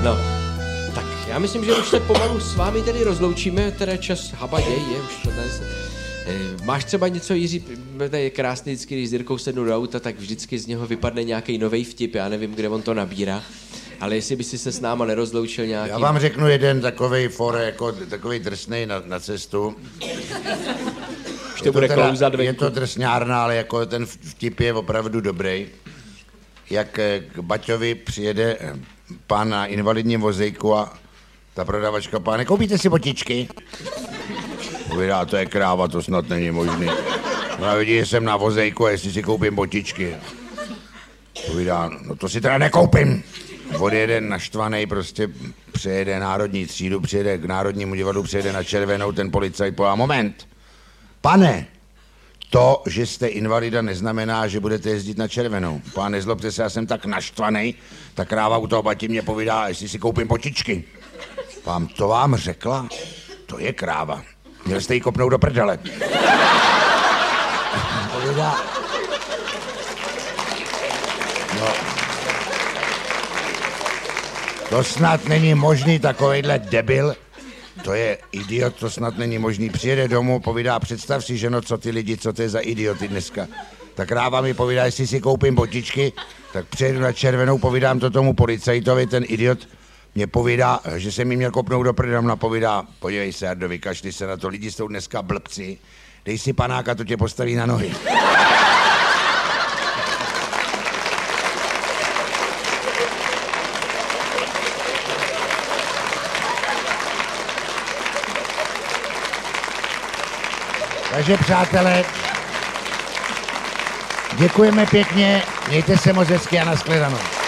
No, tak já myslím, že už se pomalu s vámi tedy rozloučíme, teda čas habaděj je, už 15. Máš třeba něco, Jiří, to je krásný vždycky, když s Jirkou sednu do auta, tak vždycky z něho vypadne nějaký novej vtip, já nevím, kde on to nabírá, ale jestli by si se s náma nerozloučil nějaký... Já vám řeknu jeden takovej jako takovej drsnej na cestu. Už to bude klouzat venku. Je to drsňárna, ale jako ten vtip je opravdu dobrý. Jak k Baťovi přijede pán na invalidním vozejku a ta prodavačka, páne, koupíte si botičky? Povídá, to je kráva, to snad není možný. No vidí, že jsem na vozejku a jestli si koupím botičky. Povídá, no to si teda nekoupím. Odjede naštvanej, prostě přejede národní třídu, přijede k Národnímu divadlu, přijede na Červenou, ten policajt pová, moment, pane, to, že jste invalida, neznamená, že budete jezdit na Červenou. Pán, nezlobte se, já jsem tak naštvanej, ta kráva u toho Bati mě povídá, jestli si koupím botičky. Pán, to vám řekla? To je kráva. Měl jste jí kopnout do prdele. Povídá. No. To snad není možný, takovejhle debil. To je idiot, to snad není možný. Přijede domů, povídá, představ si, ženo, co ty lidi, co to je za idioty dneska. Ta kráva mi povídá, jestli si koupím botičky, tak přijedu na Červenou, povídám to tomu policajtovi, ten idiot mě povídá, že jsem mi měl kopnout do prdele, povídá, podívej se, Jardo, vykašli se na to, lidi jsou dneska blbci, dej si panáka, to tě postaví na nohy. Takže přátelé, děkujeme pěkně, mějte se moc hezky a nashledanou.